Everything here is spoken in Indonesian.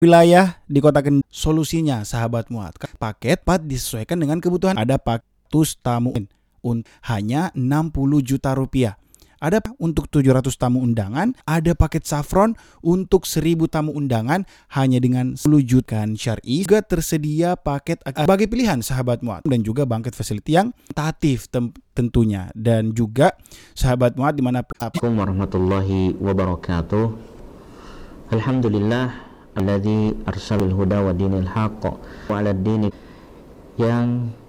wilayah di kota Kendal. Solusinya sahabat muat, paket disesuaikan dengan kebutuhan. Ada paket tamu hanya 60 juta rupiah. Ada untuk 700 tamu undangan, ada paket saffron untuk 1000 tamu undangan hanya dengan 10 juta syar'i. Juga tersedia paket sebagai pilihan sahabat muat dan juga banquet facility yang tatif tentunya. Dan juga sahabat muat di mana Assalamualaikum warahmatullahi wabarakatuh. Alhamdulillah alladzi arsalal huda wa dinil haqq wa 'ala dini yang